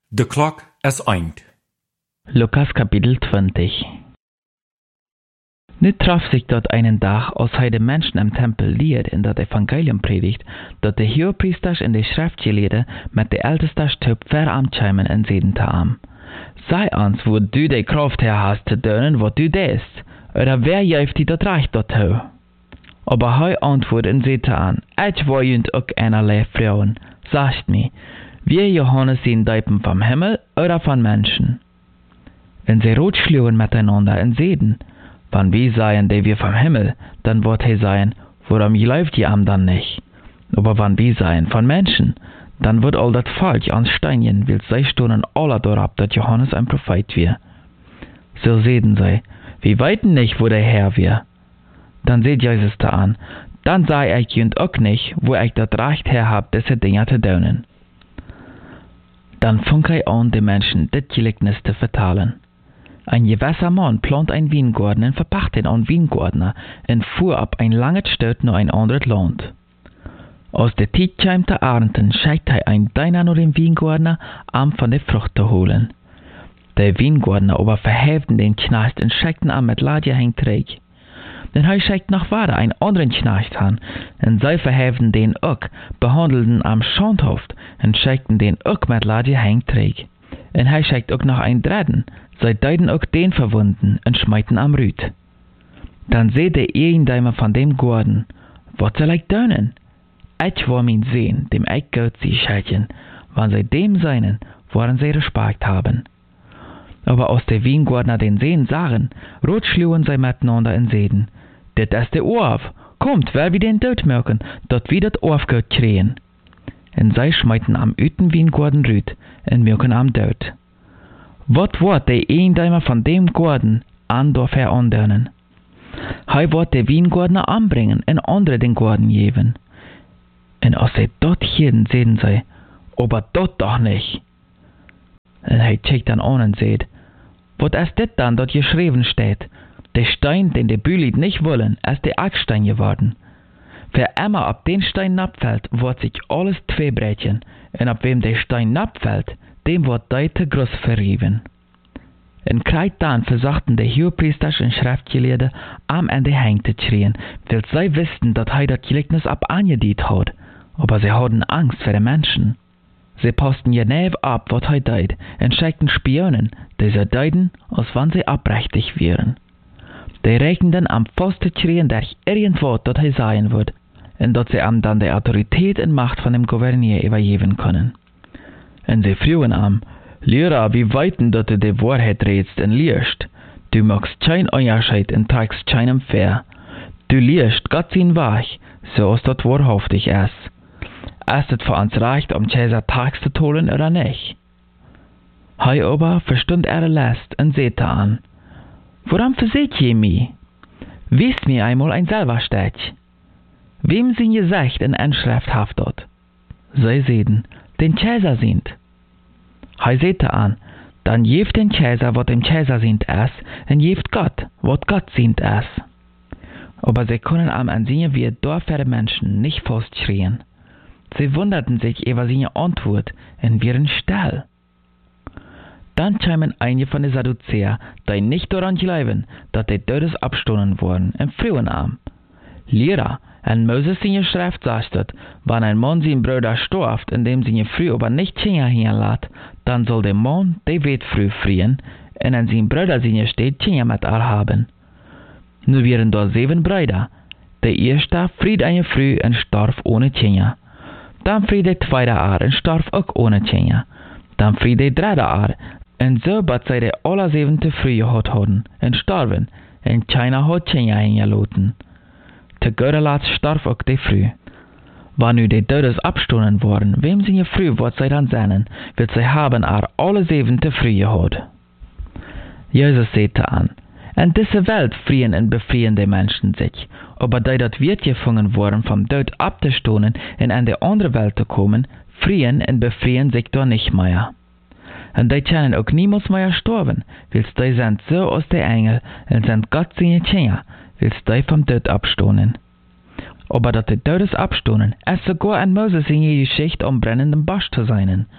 De klok is eind. Lukas Kapitel 20. Nu traf sich dort einen Tag, als hij de Menschen im Tempel leert in dat Evangelium predigt, dat de Hohepriesters en de Schriftgeleerden met de Ältestas tup verarmtscheimen en zeden te am. Sei ons, wo du de Kraft her hast te doen wat du deest, oder wer juift die dat recht dazu? Aber hij antwoordt en zei te aan, ich war junt ook einerlei Frauen, sagt mir, wir Johannes sind Deipen vom Himmel oder von Menschen? En sie rotschluwen miteinander en zeden, wann wir seien, die wir vom Himmel, dann wird er sein, warum läuft ihr am dann nicht? Aber wann wir seien von Menschen, dann wird all dat falsch ans Steinchen, weil sie stonen alle dorab, dat Johannes ein Prophet wir. So sehen sie, wir weiten nicht, wo der Herr wir. Dann seht Jesus da an, dann sei ich junt auch nicht, wo ich dat Recht her hab, diese Dinge zu tun. Dann fing er an, den Menschen dit Gleichnis zu vertalen. Ein gewisser Mann plant ein Weingarten und verpachtet an Weingärtner und fuhr ab ein langes Stück nach ein anderes Land. Als der Zeit kam zu ernten, schickt er ein Diener nach dem Weingärtner, um von der Frucht zu holen. Der Weingärtner aber verheften den Knecht und schickten ihn mit Ladje heimträg. Denn er schickt noch weiter einen anderen Knecht an, und sie verheften den auch, behandelten am schandhaft und schickten den auch mit Ladje heimträg. Und er schickt auch noch einen dritten, sie deuten auch den verwunden und schmeiten am Rüt. Dann seht der Ehendeimer von dem Garten, was soll ich tun? Ich war mein Sehen, dem ich Gott sie schätzen, wann sie dem seinen, woran sie Respekt haben. Aber aus der Weingärtner den Sehen sahen, rotschluwen sie miteinander in Seden. Det ist der Orf, kommt, wer wir den Tod merken, dort wir das Orf Gott kriegen. Und sie schmeiten am Üten Weingärten Rüt und merken am Tod. Wat wordt der Eendeimer von dem Garten an dorf veranderen? Hij wordt der Weingärtner anbringen en andere den Garten geben. Und als sie dort hielten, sehen sie, aber dort doch nicht. Und er checkt dann an und sagt, was ist das dann, dort geschrieben steht? Der Stein, den die Bühlit nicht wollen, ist der Eckstein geworden. Wer immer ab den Stein abfällt, wird sich alles zweibrechen, und ab wem der Stein abfällt, dem wird deite groß verrieben. Und gleich dann versuchten die Hohepriester und Schriftgelehrten am Ende hängen zu schreien, weil sie wussten, dass er das Gleichnis ab angedient hat, aber sie hatten Angst vor den Menschen. Sie passten genau ab, was er deut, und schickten Spionen, die sie deuten, als wenn sie abrechtig wären. Die rechneten am festen schreien durch irgendwas, das er sagen wird, und dass sie ihm dann die Autorität und Macht von dem Gouverneur übergeben können. Und sie frühen am, Lehrer, wie weiten, dass du die Wahrheit redest und liest. Du machst kein Unterschied und trägst keinem fair. Du liest Gott sein Werk, so als das wahrhaftig ist. Ist es für uns recht, Cäsar Tax zu holen oder nicht? Hij aber verstund Last und sehte an. Woran verseht ihr mich? Wisst mir einmal ein selber Stech. Wem sind gesagt in Inschrift haftet? Sie sehen, den Cäsar sind. Hij sehte an, dann jeft den Cäsar, wat dem Cäsar sind es, und jeft Gott, wat Gott sind es. Aber sie können am ansehen, wie dort für die Menschen nicht festschrien. Sie wunderten sich über seine Antwort und waren still. Dann kamen einige von den Sadduzäer, die nicht daran glauben, dass die Todes abstoßen wurden, und frühen an. Lehrer, en Moses in je Schrift sagt, wenn ein Mann sein Bruder stirbt, indem seine Frau aber nicht Kinder hinlässt, dann soll der Mann die wird früh frieren, und an sein Bruder seine steht Kinder mit ihr haben. Nun wären da 7 Brüder. Der erste fried eine Früh und starb ohne Kinder. Dann fried der zweite Jahr und starb auch ohne Kinder. Dann fried der dritte Jahr, und so bat sie die alle 7. Früh gehabt haben, und starben, und keiner hat Kinder hingelassen. Te guter Letzt starb auch die Früh. Wann nu die Todes abstoßen worden, wem sie früh wird sie dann sehnen, wird sie haben alle 7. Früh gehabt. Jesus sagte an, in dieser Welt frieren und befrieren die Menschen sich, aber die dort wird gefangen worden, vom Tod abzustoßen und in die andere Welt zu kommen, frieren und befrieren sich da nicht mehr. Und die können auch niemals mehr sterben, weil die sind so aus der Engel und sind Gott seine Kinder, weil die vom Tod abstoßen. Aber dass die Todes abstoßen, ist sogar an Moses in die Geschichte am brennenden Busch zu sein.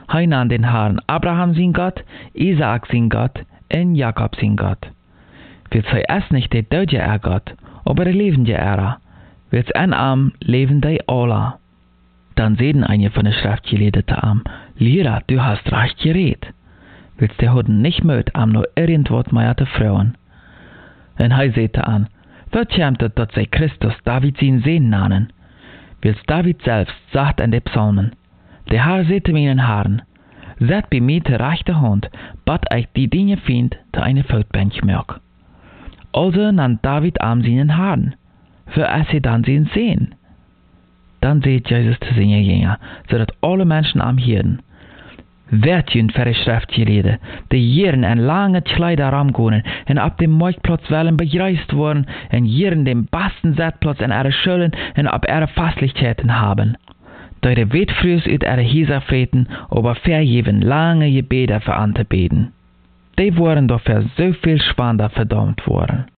hij naam den Herrn Abraham zijn Gott, Isaak zijn Gott en Jakob zijn Gott. Wilt zij es nicht de dödje Gott, aber de levende era, wilt en am leven die alla. Dan zeiden einige von de schriftgeleerden te am, Lehrer, du hast recht geredet. Willst de Huden nicht möt am nur irgendwas mehr te frauen? En hij zei an, wat schämt het dat zij Christus David zijn Sehn nannen? Willst David selbst sagt in de Psalmen, de Herr zei meinen Herren, zet bij mij te rechte Hand, bat ich die Dinge vind, te eine Voetbench merk. Also nannt David am seinen Herrn, für es sie dann zijn Sehn. Dan zei Jesus te zijn Jünger, zodat alle Menschen am Hirden. Werd jün für die Schriftgelehrten, die Jieren en lange Kleider ramgonen en ab dem Marktplatz willen begeist worden en Jieren den besten Zetplatz in ihre Schulen en ab ihre Fastlichkeiten haben. Da de Wetfrühs uit ihre Häuser freten, aber verjeven lange Gebete für anzubeten. Die wurden dafür so viel schwander verdammt worden.